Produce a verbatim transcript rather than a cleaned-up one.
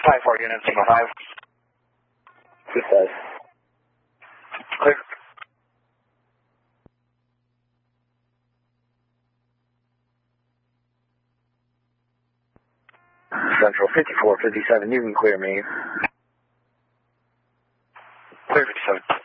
five four unit, Sigma five. Two five. Clear. Central fifty-four fifty-seven, you can clear me. Clear fifty-seven.